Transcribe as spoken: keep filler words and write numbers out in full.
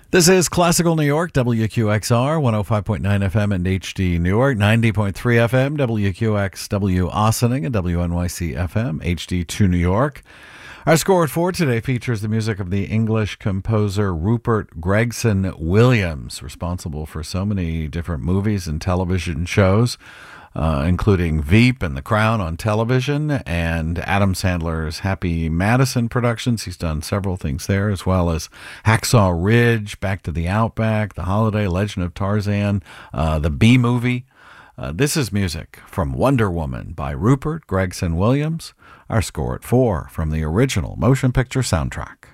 This is Classical New York, W Q X R, one oh five point nine F M and H D New York, ninety point three F M, W Q X W Ossining, and W N Y C F M, H D two New York. Our score at four today features the music of the English composer Rupert Gregson Williams, responsible for so many different movies and television shows, uh, including Veep and The Crown on television, and Adam Sandler's Happy Madison productions. He's done several things there, as well as Hacksaw Ridge, Back to the Outback, The Holiday, Legend of Tarzan, uh, the Bee Movie. Uh, this is music from Wonder Woman by Rupert Gregson Williams. Our score at four from the original motion picture soundtrack.